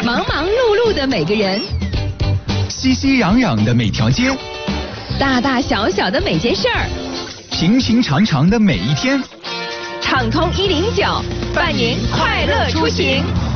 忙忙碌碌的每个人， 熙熙攘攘的每条街， 大大小小的每件事儿， 平平常常的每一天。 畅通109，伴您快乐出行。